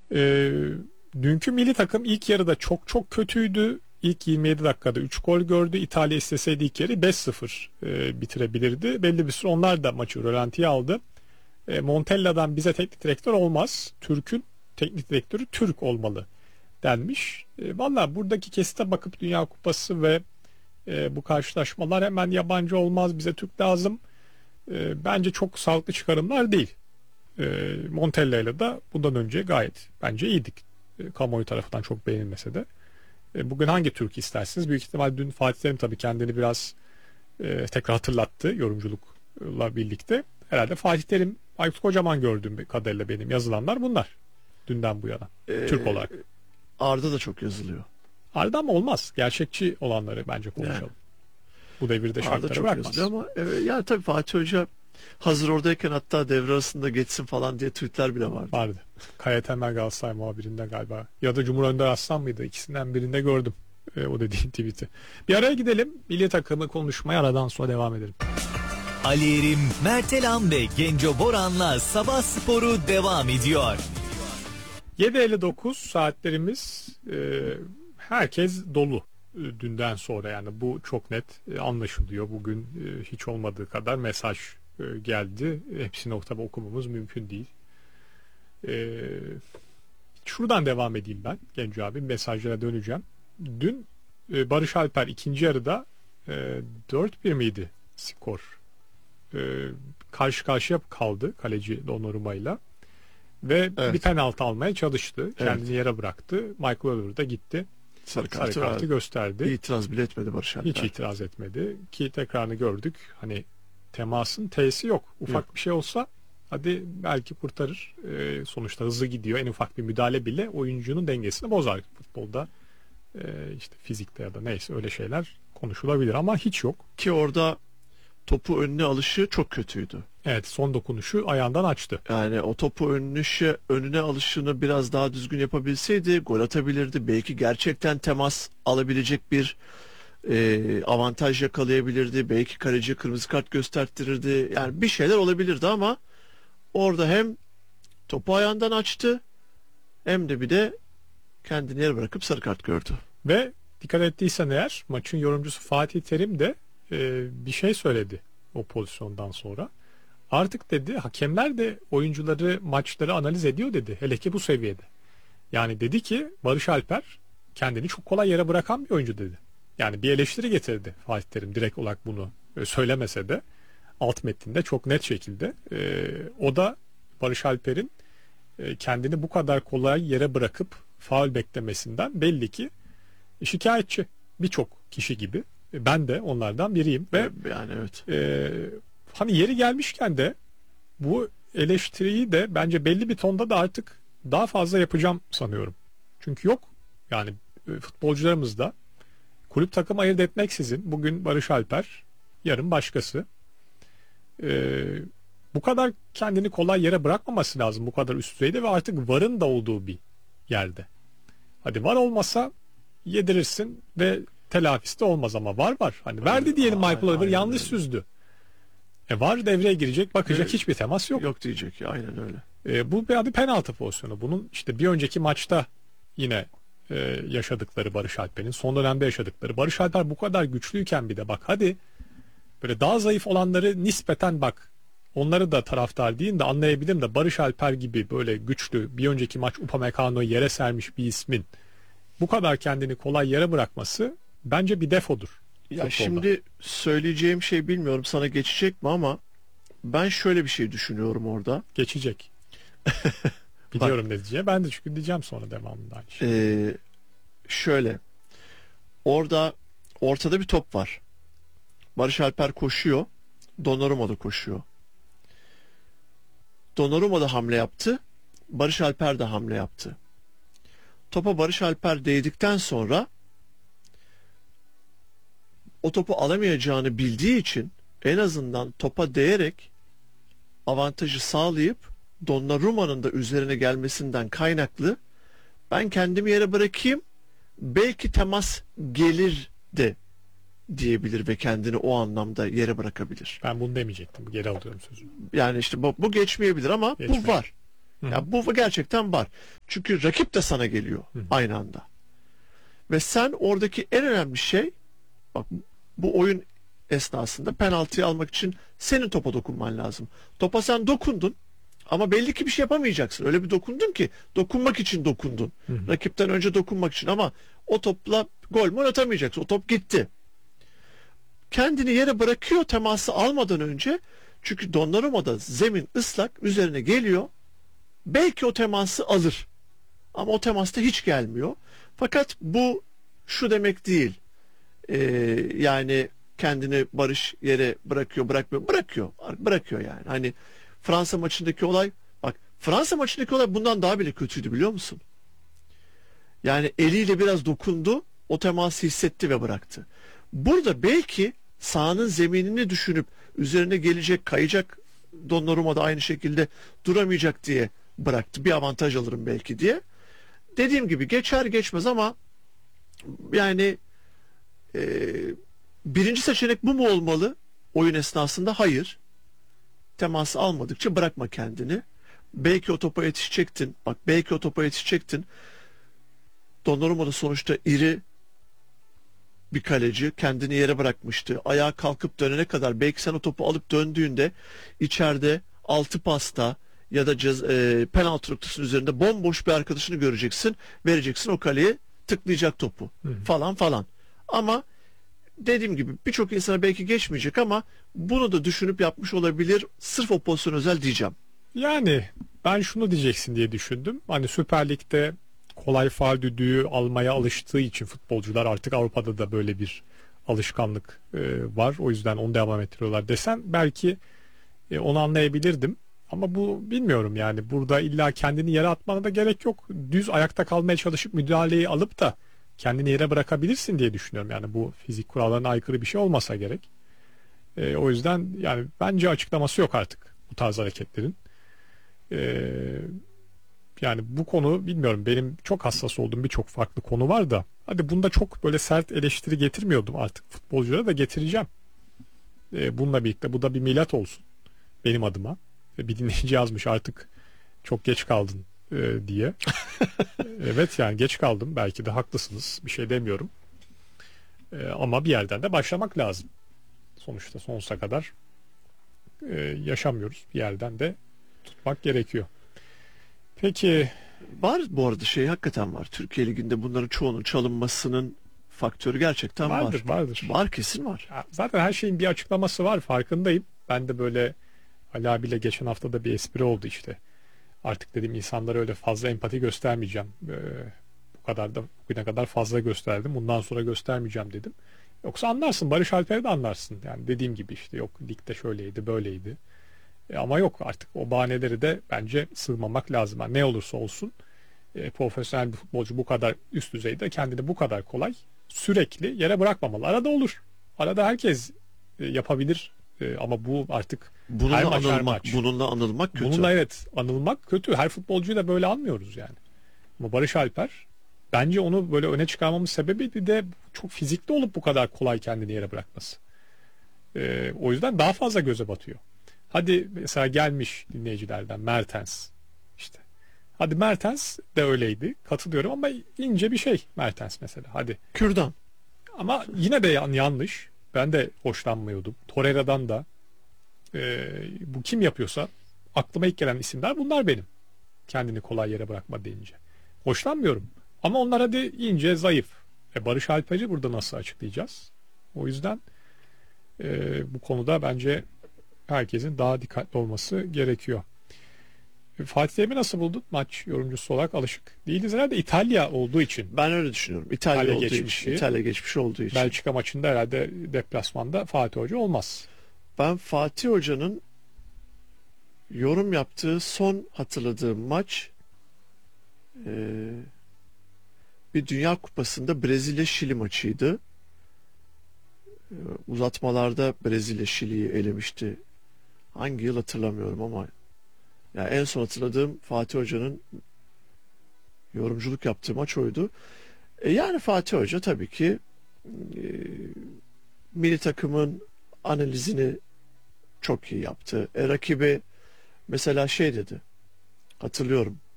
Ee, Dünkü milli takım ilk yarıda çok çok kötüydü. İlk 27 dakikada 3 gol gördü. İtalya isteseydi ilk yarı 5-0 bitirebilirdi. Belli bir süre onlar da maçı rölantiye aldı. Montella'dan bize teknik direktör olmaz. Türk'ün teknik direktörü Türk olmalı denmiş. Valla buradaki kesite bakıp Dünya Kupası ve bu karşılaşmalar hemen yabancı olmaz, bize Türk lazım. Bence çok sağlıklı çıkarımlar değil. Montella ile de bundan önce gayet bence iyiydik. Kamuoyu tarafından çok beğenilmese de. Bugün hangi Türk istersiniz? Büyük ihtimal dün Fatih Terim tabii kendini biraz tekrar hatırlattı yorumculukla birlikte. Herhalde Fatih Terim, Aykut Kocaman gördüğüm kadarıyla benim yazılanlar bunlar. Dünden bu yana. Türk olarak. Arda da çok yazılıyor. Arda mı olmaz? Gerçekçi olanları bence konuşalım. Yani. Bu devirde şartları bırakmaz. Ama yani tabii Fatih Hoca hazır oradayken hatta devre arasında geçsin falan diye tweetler bile vardı. Vardı. Kaya Temel Galatasaray muhabirinde galiba. Ya da Cumhur Önder Aslan mıydı? İkisinden birinde gördüm o dediğin tweet'i. Bir araya gidelim. Milli takımı konuşmaya aradan sonra devam edelim. Ali Erim, Mert Elam ve Genco Boran'la Sabah Sporu devam ediyor. 7.59 saatlerimiz, herkes dolu dünden sonra, yani bu çok net anlaşılıyor. Bugün hiç olmadığı kadar mesaj geldi. Hepsini tabi okumamız mümkün değil. Şuradan devam edeyim ben Genco abi, mesajlara döneceğim. Dün Barış Alper ikinci yarıda 4-1 miydi skor? Karşı karşıya kaldı kaleci Donnarumma ve evet, bir penaltı almaya çalıştı. Kendini yere bıraktı. Michael Oliver da gitti. Sarı kartı gösterdi. İtiraz bile etmedi Barış Alper. Hiç itiraz etmedi ki tekrarını gördük. Hani temasın T'si yok. Ufak bir şey olsa hadi belki kurtarır. Sonuçta hızlı gidiyor. En ufak bir müdahale bile oyuncunun dengesini bozar futbolda. İşte fizikte ya da neyse öyle şeyler konuşulabilir ama hiç yok. Ki orada topu önüne alışı çok kötüydü. Evet, son dokunuşu ayağından açtı. Yani o topu önüne alışını biraz daha düzgün yapabilseydi gol atabilirdi. Belki gerçekten temas alabilecek bir avantaj yakalayabilirdi. Belki kaleciye kırmızı kart gösterttirirdi. Yani bir şeyler olabilirdi ama orada hem topu ayağından açtı hem de bir de kendini yere bırakıp sarı kart gördü. Ve dikkat ettiysen eğer maçın yorumcusu Fatih Terim de bir şey söyledi o pozisyondan sonra. Artık dedi hakemler de oyuncuları, maçları analiz ediyor dedi. Hele ki bu seviyede. Yani dedi ki Barış Alper kendini çok kolay yere bırakan bir oyuncu dedi. Yani bir eleştiri getirdi Fatih Terim, direkt olarak bunu söylemese de alt metninde çok net şekilde. O da Barış Alper'in kendini bu kadar kolay yere bırakıp faul beklemesinden belli ki şikayetçi, birçok kişi gibi. Ben de onlardan biriyim ve yani evet. Hani yeri gelmişken de bu eleştiriyi de bence belli bir tonda da artık daha fazla yapacağım sanıyorum. Çünkü yok yani futbolcularımız da kulüp takım ayırt etmeksizin bugün Barış Alper, yarın başkası. Bu kadar kendini kolay yere bırakmaması lazım bu kadar üst düzeyde ve artık VAR'ın da olduğu bir yerde. Hadi VAR olmasa yedirirsin ve telafisi de olmaz ama var. Hani verdi diyelim, Michael Oliver yanlış süzdü. VAR devreye girecek, bakacak hiçbir temas yok. Yok diyecek, aynen öyle. Bu bir penaltı pozisyonu. Bunun işte bir önceki maçta yine yaşadıkları Barış Alper'in, son dönemde yaşadıkları. Barış Alper bu kadar güçlüyken bir de bak hadi böyle daha zayıf olanları nispeten bak, onları da taraftar deyin de anlayabilirim de Barış Alper gibi böyle güçlü, bir önceki maç Upamecano'yu yere sermiş bir ismin bu kadar kendini kolay yere bırakması bence bir defodur. Ya futbolda. Şimdi söyleyeceğim şey bilmiyorum sana geçecek mi ama ben şöyle bir şey düşünüyorum orada. Geçecek. Biliyorum ne diyeceğim. Ben de çünkü diyeceğim sonra devamında aynı şey. Şöyle. Orada ortada bir top var. Barış Alper koşuyor. Donnarumma da koşuyor. Donnarumma da hamle yaptı. Barış Alper de hamle yaptı. Topa Barış Alper değdikten sonra o topu alamayacağını bildiği için en azından topa değerek avantajı sağlayıp Donnarumma'nın da üzerine gelmesinden kaynaklı ben kendimi yere bırakayım belki temas gelir de diyebilir ve kendini o anlamda yere bırakabilir. Ben bunu demeyecektim. Geri alıyorum sözümü. Yani işte bu geçmeyebilir ama bu var. Ya bu gerçekten var. Çünkü rakip de sana geliyor aynı anda. Ve sen oradaki en önemli şey, bak, bu oyun esnasında penaltıyı almak için senin topa dokunman lazım. Topa sen dokundun ama belli ki bir şey yapamayacaksın. Öyle bir dokundun ki dokunmak için dokundun. Rakipten önce dokunmak için, ama o topla gol mü atamayacaksın. O top gitti. Kendini yere bırakıyor teması almadan önce. Çünkü Donnarumma'da zemin ıslak, üzerine geliyor. Belki o teması alır. Ama o temasta hiç gelmiyor. Fakat bu şu demek değil. Yani kendini barış yere bırakıyor, bırakmıyor. Bırakıyor yani. Hani Fransa maçındaki olay, bak, Fransa maçındaki olay bundan daha bile kötüydü, biliyor musun? Yani eliyle biraz dokundu, o teması hissetti ve bıraktı. Burada belki sahanın zeminini düşünüp üzerine gelecek, kayacak, Donnarumma da aynı şekilde duramayacak diye bıraktı. Bir avantaj alırım belki diye. Dediğim gibi geçer geçmez ama yani birinci seçenek bu mu olmalı oyun esnasında? Hayır. Teması almadıkça bırakma kendini. Belki o topa yetişecektin. Bak, belki o topa yetişecektin. Donnarumma da sonuçta iri bir kaleci, kendini yere bırakmıştı. Ayağa kalkıp dönene kadar belki sen o topu alıp döndüğünde içeride 6 pasta ya da penaltı noktasının üzerinde bomboş bir arkadaşını göreceksin. Vereceksin, o kaleye tıklayacak topu falan falan. Ama dediğim gibi birçok insana belki geçmeyecek ama bunu da düşünüp yapmış olabilir. Sırf o pozisyon özel diyeceğim. Yani ben şunu diyeceksin diye düşündüm. Hani Süper Lig'de kolay faul düdüğü almaya alıştığı için futbolcular, artık Avrupa'da da böyle bir alışkanlık var. O yüzden onu devam ettiriyorlar desen belki onu anlayabilirdim. Ama bu, bilmiyorum yani, burada illa kendini yere atmana da gerek yok. Düz ayakta kalmaya çalışıp müdahaleyi alıp da kendini yere bırakabilirsin diye düşünüyorum. Yani bu fizik kurallarına aykırı bir şey olmasa gerek. O yüzden yani bence açıklaması yok artık bu tarz hareketlerin. Yani bu konu, bilmiyorum, benim çok hassas olduğum birçok farklı konu var da hadi bunda çok böyle sert eleştiri getirmiyordum, artık futbolculara da getireceğim. Bununla birlikte bu da bir milat olsun benim adıma. Bir dinleyici yazmış, artık çok geç kaldın diye. Evet, yani geç kaldım, belki de haklısınız, bir şey demiyorum. Ama bir yerden de başlamak lazım. Sonuçta sonsuza kadar yaşamıyoruz, bir yerden de tutmak gerekiyor. Peki. Var bu arada, şey hakikaten var. Türkiye Ligi'nde bunların çoğunun çalınmasının faktörü gerçekten Vardır. Var, kesin var. Ya zaten her şeyin bir açıklaması var, farkındayım. Ben de böyle Ali abiyle geçen hafta da bir espri oldu işte. Artık dedim insanlara öyle fazla empati göstermeyeceğim. Bu kadar da bugüne kadar fazla gösterdim. Bundan sonra göstermeyeceğim dedim. Yoksa anlarsın, Barış Alper'i de anlarsın. Yani dediğim gibi işte, yok ligde şöyleydi böyleydi. Ama yok, artık o bahaneleri de bence sığmamak lazım. Yani ne olursa olsun profesyonel bir futbolcu bu kadar üst düzeyde kendini bu kadar kolay sürekli yere bırakmamalı. Arada olur. Arada herkes yapabilir. Ama bu artık her maç, her maç. Bununla anılmak kötü. Bununla evet anılmak kötü. Her futbolcuyu da böyle anmıyoruz yani. Ama Barış Alper, bence onu böyle öne çıkarmamın sebebi bir de çok fizikli olup bu kadar kolay kendini yere bırakması. O yüzden daha fazla göze batıyor. Hadi mesela gelmiş dinleyicilerden Mertens işte. Hadi Mertens de öyleydi, katılıyorum, ama ince bir şey Mertens mesela. Hadi. Kürdan. Ama yine de yanlış. Ben de hoşlanmıyordum. Torreira'dan da bu kim yapıyorsa aklıma ilk gelen isimler bunlar benim. Kendini kolay yere bırakma deyince. Hoşlanmıyorum. Ama onlar hadi ince, zayıf. Barış Alper'i burada nasıl açıklayacağız? O yüzden bu konuda bence herkesin daha dikkatli olması gerekiyor. Fatih Terim'i nasıl buldun? Maç yorumcusu olarak alışık değiliz herhalde, İtalya olduğu için. Ben öyle düşünüyorum. İtalya olduğu geçmişi, için. İtalya geçmişi olduğu için. Belçika maçında herhalde deplasmanda Fatih Hoca olmaz. Ben Fatih Hoca'nın yorum yaptığı son hatırladığım maç bir Dünya Kupası'nda Brezilya-Şili maçıydı. Uzatmalarda Brezilya Şili'yi elemişti. Hangi yıl hatırlamıyorum ama yani en son hatırladığım Fatih Hoca'nın yorumculuk yaptığı maç oydu. Yani Fatih Hoca tabii ki milli takımın analizini çok iyi yaptı. Rakibi mesela şey dedi. Hatırlıyorum.